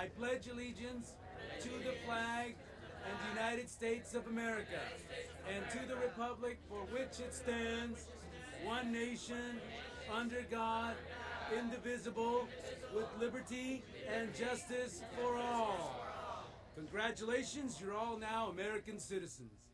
I pledge allegiance to the flag and the United States of America and to the republic for which it stands, one nation, under God, indivisible, with liberty and justice for all. Congratulations, you're all now American citizens.